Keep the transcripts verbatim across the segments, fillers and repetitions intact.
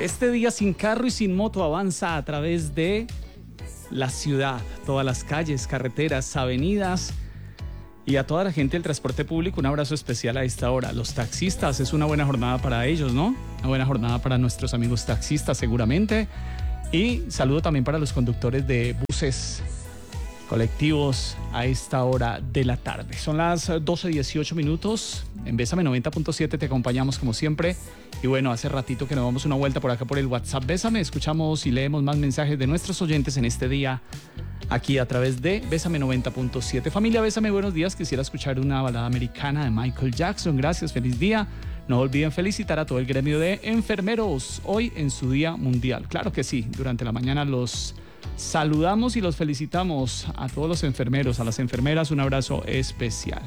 Este día sin carro y sin moto avanza a través de la ciudad, todas las calles, carreteras, avenidas y a toda la gente del transporte público. Un abrazo especial a esta hora. Los taxistas, es una buena jornada para ellos, ¿no? Una buena jornada para nuestros amigos taxistas seguramente. Y saludo también para los conductores de buses colectivos a esta hora de la tarde. Son las doce dieciocho minutos. En Bésame noventa punto siete te acompañamos como siempre. Y bueno, hace ratito que nos damos una vuelta por acá por el WhatsApp Bésame. Escuchamos y leemos más mensajes de nuestros oyentes en este día aquí a través de Bésame noventa punto siete. Familia Bésame, buenos días. Quisiera escuchar una balada americana de Michael Jackson. Gracias, feliz día. No olviden felicitar a todo el gremio de enfermeros hoy en su Día Mundial. Claro que sí, durante la mañana los saludamos y los felicitamos a todos los enfermeros, a las enfermeras, un abrazo especial.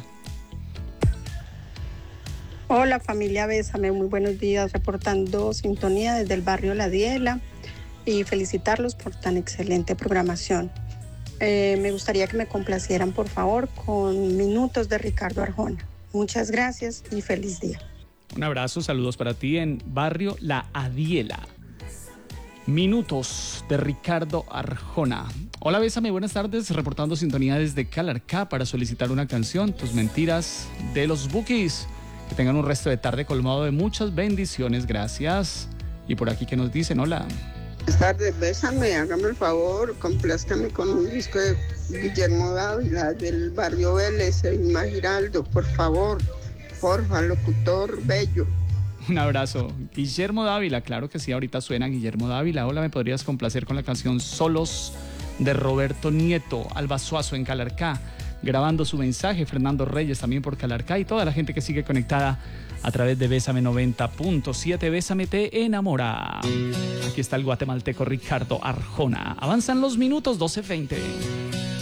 Hola familia Bésame, muy buenos días, reportando sintonía desde el barrio La Diela y felicitarlos por tan excelente programación. Eh, me gustaría que me complacieran por favor con Minutos de Ricardo Arjona. Muchas gracias y feliz día. Un abrazo, saludos para ti en barrio La Adiela. Minutos de Ricardo Arjona. Hola Bésame, buenas tardes, reportando sintonía desde Calarcá para solicitar una canción, Tus Mentiras de los Bukis. Que tengan un resto de tarde colmado de muchas bendiciones, gracias. Y por aquí que nos dicen, hola. Buenas tardes, Bésame, hágame el favor, complázcame con un disco de Guillermo Dávila del barrio Vélez, Irma Giraldo, por favor, porfa, locutor bello. Un abrazo. Guillermo Dávila, claro que sí, ahorita suena Guillermo Dávila. Hola, ¿me podrías complacer con la canción Solos de Roberto Nieto? Alba Suazo en Calarcá, grabando su mensaje. Fernando Reyes también por Calarcá y toda la gente que sigue conectada a través de Bésame noventa punto siete. Bésame te enamora. Aquí está el guatemalteco Ricardo Arjona. Avanzan los minutos, doce veinte.